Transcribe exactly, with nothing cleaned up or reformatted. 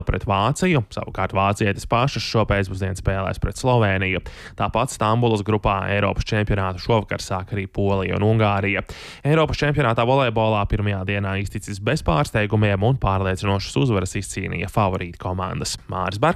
pret Vāciju, savukārt vācietis pašas šopēcpusdien spēlēs pret Slovēniju. Tāpat Stambulas grupā Eiropas čempionātu šovakar sāk arī Polija un Ungārija. Eiropas čempionātā volejbolā pirmajā dienā izticis bez pārsteigumiem un pārliecinošas uzvaras izcīnīja favorītu komandas. Māris Bergs.